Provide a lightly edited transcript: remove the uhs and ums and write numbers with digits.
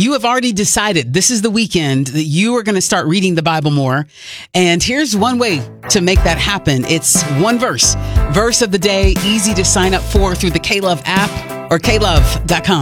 you have already decided this is the weekend that you are going to start reading the Bible more. And here's one way to make that happen. It's one verse of the day, easy to sign up for through the KLove app or klove.com.